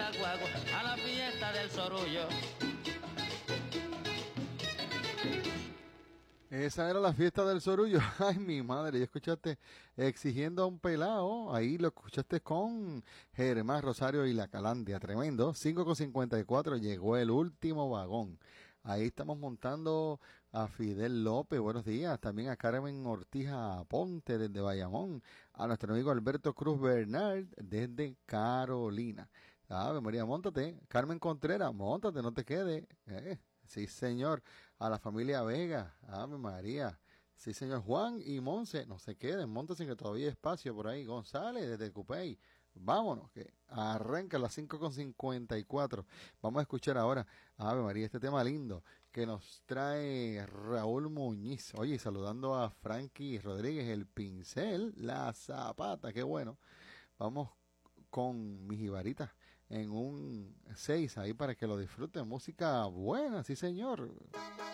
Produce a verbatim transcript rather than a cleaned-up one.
la guagua a la fiesta del sorullo. Esa era la fiesta del sorullo. Ay, mi madre, ya escuchaste exigiendo a un pelao. Ahí lo escuchaste con Germán Rosario y la Calandia. Tremendo. cinco con cincuenta y cuatro llegó el último vagón. Ahí estamos montando a Fidel López. Buenos días. También a Carmen Ortiz Aponte desde Bayamón. A nuestro amigo Alberto Cruz Bernard desde Carolina. Ave María, móntate. Carmen Contreras, móntate, no te quedes. Eh. Sí, señor. A la familia Vega. Ave María. Sí, señor. Juan y Monse. No se queden. Móntense que todavía hay espacio por ahí. González desde Cupey. Vámonos, que arranca las cinco con cincuenta y cuatro. Vamos a escuchar ahora, Ave María, este tema lindo que nos trae Raúl Muñiz. Oye, saludando a Frankie Rodríguez, el pincel, la zapata. Qué bueno. Vamos con mis jibaritas en un seis ahí para que lo disfruten. Música buena, sí señor.